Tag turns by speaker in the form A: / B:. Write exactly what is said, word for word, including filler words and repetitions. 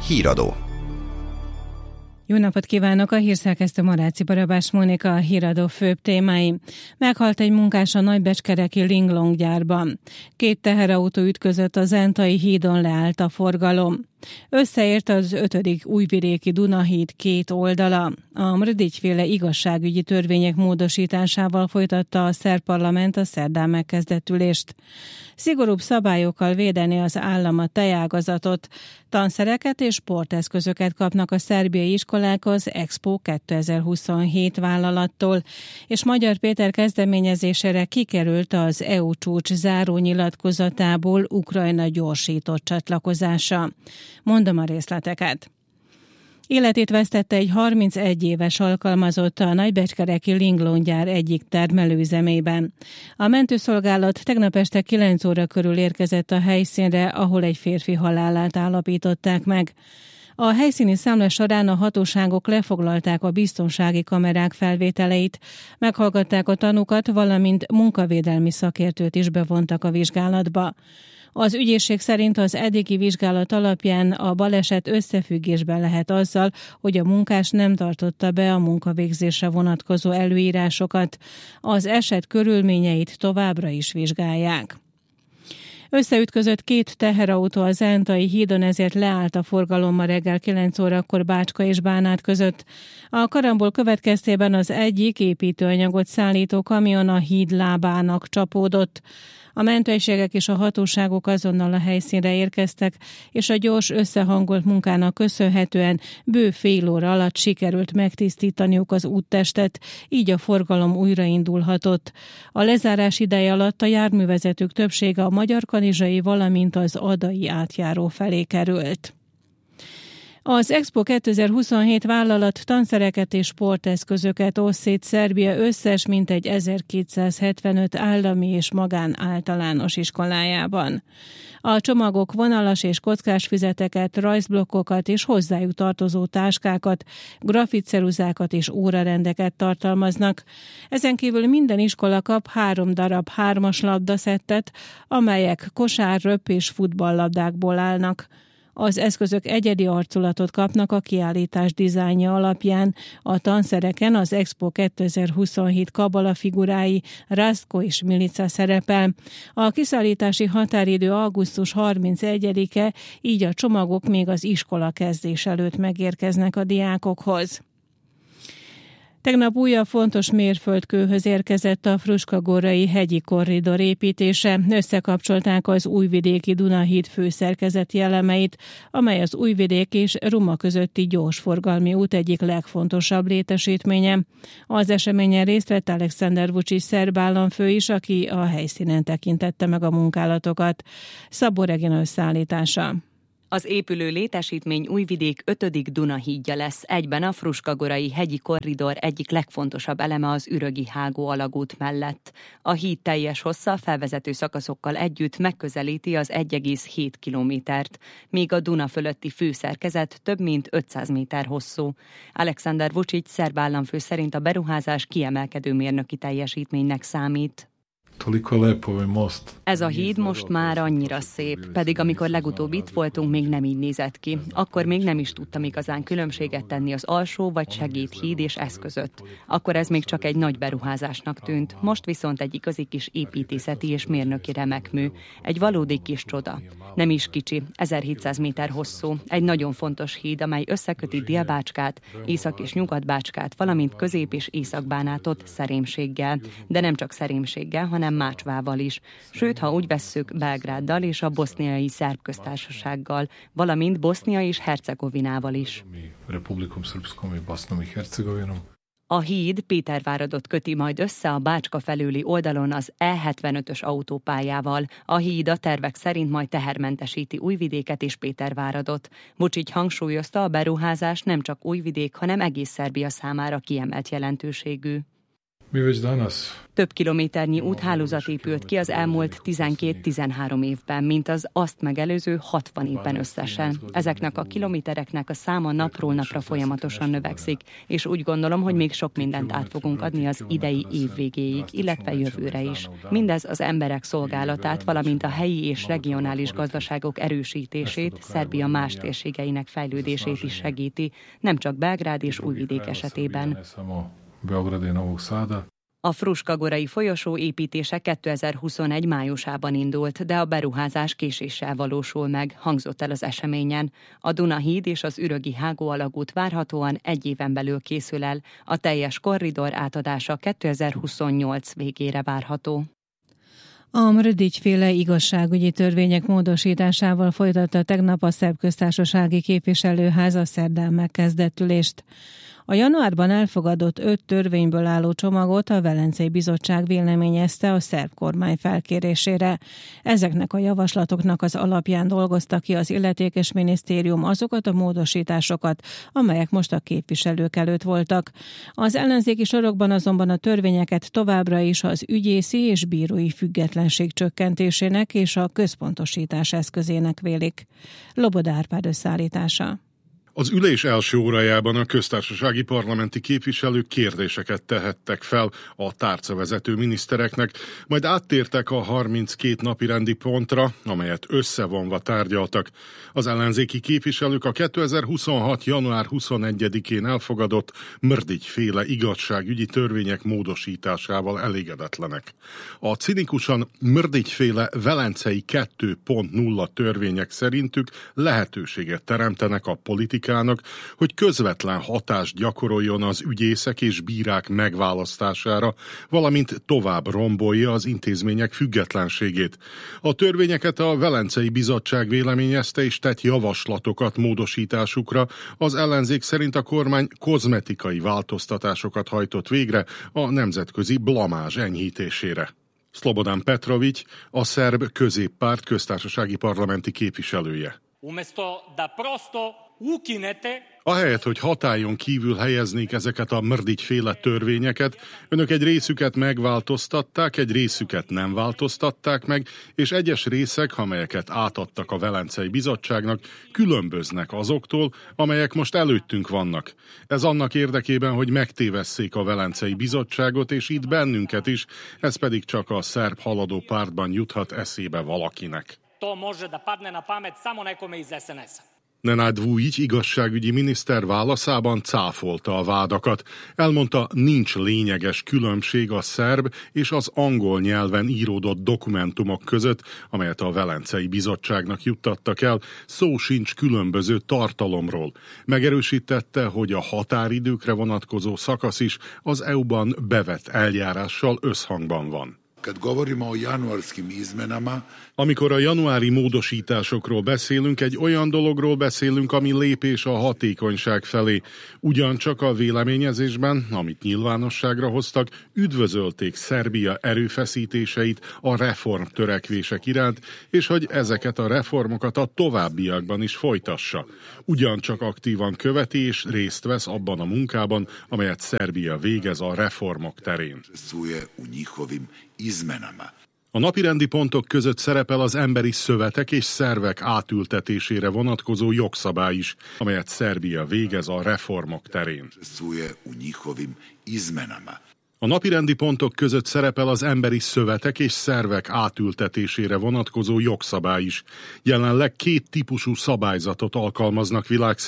A: Híradó.
B: Jó napot kívánok! A hírszerkesztő Maráci Barabás Mónika, a Híradó főbb témái. Meghalt egy munkás a nagybecskereki Linglong gyárban. Két teherautó ütközött a Zentai hídon, leállt a forgalom. Összeért az ötödik újvidéki Dunahíd két oldala. A Mrdigy-féle igazságügyi törvények módosításával folytatta a szerb parlament a szerdán megkezdett ülést. Szigorúbb szabályokkal védeni az állam a tejágazatot. Tanszereket és sporteszközöket kapnak a szerbiai iskolák az Expo kétezer-huszonhét vállalattól, és Magyar Péter kezdeményezésére kikerült az é u csúcs záró nyilatkozatából Ukrajna gyorsított csatlakozása. Mondom a részleteket. Életét vesztette egy harmincegy éves alkalmazott a nagybecskereki Linglong gyár egyik termelőüzemében. A mentőszolgálat tegnap este kilenc óra körül érkezett a helyszínre, ahol egy férfi halálát állapították meg. A helyszíni számlás során a hatóságok lefoglalták a biztonsági kamerák felvételeit, meghallgatták a tanúkat, valamint munkavédelmi szakértőt is bevontak a vizsgálatba. Az ügyészség szerint az eddigi vizsgálat alapján a baleset összefüggésben lehet azzal, hogy a munkás nem tartotta be a munkavégzésre vonatkozó előírásokat. Az eset körülményeit továbbra is vizsgálják. Összeütközött két teherautó a Zentai hídon, ezért leállt a forgalom ma reggel kilenc órakor Bácska és Bánát között. A karambol következtében az egyik építőanyagot szállító kamion a híd lábának csapódott. A mentőegységek és a hatóságok azonnal a helyszínre érkeztek, és a gyors összehangolt munkának köszönhetően bő fél óra alatt sikerült megtisztítaniuk az úttestet, így a forgalom újraindulhatott. A lezárás ideje alatt a járművezetők többsége a Magyarkanizsai, valamint az adai átjáró felé került. Az Expo kétezer-huszonhét vállalat tanszereket és sporteszközöket oszt szét Szerbia összes mintegy ezerkétszázhetvenöt állami és magán általános iskolájában. A csomagok vonalas és kockás füzeteket, rajzblokkokat és hozzájuk tartozó táskákat, grafitceruzákat és órarendeket tartalmaznak. Ezen kívül minden iskola kap három darab hármas labdaszettet, amelyek kosár, röpp és futballlabdákból állnak. Az eszközök egyedi arculatot kapnak a kiállítás dizájnja alapján. A tanszereken az Expo kétezer-huszonhét kabala figurái, Rastko és Milica szerepel. A kiszállítási határidő augusztus harmincegyedike, így a csomagok még az iskola kezdés előtt megérkeznek a diákokhoz. Tegnap újabb fontos mérföldkőhöz érkezett a Fruskagórai hegyi korridor építése. Összekapcsolták az újvidéki Dunahíd főszerkezeti elemeit, amely az Újvidék és Ruma közötti gyorsforgalmi út egyik legfontosabb létesítménye. Az eseményen részt vett Aleksandar Vučić szerb államfő is, aki a helyszínen tekintette meg a munkálatokat. Szabó Regina összeállítása.
C: Az épülő létesítmény Újvidék ötödik Dunahídja lesz, egyben a Fruskagórai hegyi korridor egyik legfontosabb eleme az Ürögi-hágó alagút mellett. A híd teljes hossza felvezető szakaszokkal együtt megközelíti az egy egész hét kilométert, míg a Duna fölötti főszerkezet több mint ötszáz méter hosszú. Aleksandar Vučić szerb államfő szerint a beruházás kiemelkedő mérnöki teljesítménynek számít. Ez a híd most már annyira szép, pedig amikor legutóbb itt voltunk, még nem így nézett ki. Akkor még nem is tudtam igazán különbséget tenni az alsó vagy segédhíd és ez között. Akkor ez még csak egy nagy beruházásnak tűnt, most viszont egy igazi kis építészeti és mérnöki remekmű. Egy valódi kis csoda. Nem is kicsi, ezerhétszáz méter hosszú, egy nagyon fontos híd, amely összeköti Dél-Bácskát, Észak- és Nyugat-Bácskát, valamint Közép- és Észak-Bánátot Szerémséggel. De nem csak Szerémséggel, hanem Mácsvával is. Sőt, ha úgy vesszük, Belgráddal és a boszniai szerb köztársasággal, valamint Bosznia és Hercegovinával is. A híd Péterváradot köti majd össze a Bácska felőli oldalon az E hetvenötös autópályával. A híd a tervek szerint majd tehermentesíti Újvidéket és Péterváradot. Vučić hangsúlyozta, a beruházás nem csak Újvidék, hanem egész Szerbia számára kiemelt jelentőségű. Több kilométernyi úthálózat épült ki az elmúlt tizenkét-tizenhárom évben, mint az azt megelőző hatvan évben összesen. Ezeknek a kilométereknek a száma napról napra folyamatosan növekszik, és úgy gondolom, hogy még sok mindent át fogunk adni az idei év végéig, illetve jövőre is. Mindez az emberek szolgálatát, valamint a helyi és regionális gazdaságok erősítését, Szerbia más térségeinek fejlődését is segíti, nem csak Belgrád és Újvidék esetében. A Fruška-gorai folyosó építése kétezer-huszonegy májusában indult, de a beruházás késéssel valósul meg, hangzott el az eseményen. A Duna-híd és az Ürögi Hágó alagút várhatóan egy éven belül készül el, a teljes korridor átadása kétezer-huszonnyolc végére várható.
B: A Mrdić-féle igazságügyi törvények módosításával folytatta tegnap a Szerb Köztársasági Képviselőház a szerdán megkezdett ülést. A januárban elfogadott öt törvényből álló csomagot a Velencei Bizottság véleményezte a szerb kormány felkérésére. Ezeknek a javaslatoknak az alapján dolgozta ki az illetékes minisztérium azokat a módosításokat, amelyek most a képviselők előtt voltak. Az ellenzéki sorokban azonban a törvényeket továbbra is az ügyészi és bírói függetlenség csökkentésének és a központosítás eszközének vélik. Loboda Árpád összeállítása.
A: Az ülés első órájában a köztársasági parlamenti képviselők kérdéseket tehettek fel a tárcavezető minisztereknek, majd áttértek a harminckét napirendi pontra, amelyet összevonva tárgyaltak. Az ellenzéki képviselők a kétezer-huszonhat. január huszonegyedikén elfogadott Mrdić-féle igazságügyi törvények módosításával elégedetlenek. A cinikusan Mrdić-féle velencei kettő pont nulla törvények szerintük lehetőséget teremtenek a politikai hogy közvetlen hatást gyakoroljon az ügyészek és bírák megválasztására, valamint tovább rombolja az intézmények függetlenségét. A törvényeket a Velencei Bizottság véleményezte és tett javaslatokat módosításukra. Az ellenzék szerint a kormány kozmetikai változtatásokat hajtott végre a nemzetközi blamázs enyhítésére. Slobodan Petrović, a szerb középpárt köztársasági parlamenti képviselője. Ahelyett, hogy hatályon kívül helyeznék ezeket a Mrdić-féle törvényeket, önök egy részüket megváltoztatták, egy részüket nem változtatták meg, és egyes részek, amelyeket átadtak a Velencei Bizottságnak, különböznek azoktól, amelyek most előttünk vannak. Ez annak érdekében, hogy megtévesszék a Velencei Bizottságot, és itt bennünket is, ez pedig csak a szerb haladó pártban juthat eszébe valakinek.
D: To može da padne na pamet samo nekome iz es en es-a.
A: Nenad Vujić igazságügyi miniszter válaszában cáfolta a vádakat. Elmondta, nincs lényeges különbség a szerb és az angol nyelven íródott dokumentumok között, amelyet a Velencei Bizottságnak juttattak el, szó sincs különböző tartalomról. Megerősítette, hogy a határidőkre vonatkozó szakasz is az é u-ban bevett eljárással összhangban van. Amikor a januári módosításokról beszélünk, egy olyan dologról beszélünk, ami lépés a hatékonyság felé. Ugyancsak a véleményezésben, amit nyilvánosságra hoztak, üdvözölték Szerbia erőfeszítéseit a reformtörekvések iránt, és hogy ezeket a reformokat a továbbiakban is folytassa. Ugyancsak aktívan követi és részt vesz abban a munkában, amelyet Szerbia végez a reformok terén. A napirendi pontok között szerepel az emberi szövetek és szervek átültetésére vonatkozó jogszabály is, amelyet Szerbia végez a reformok terén. A napirendi pontok között szerepel az emberi szövetek és szervek átültetésére vonatkozó jogszabály is. Jelenleg két típusú szabályzatot alkalmaznak világszerte.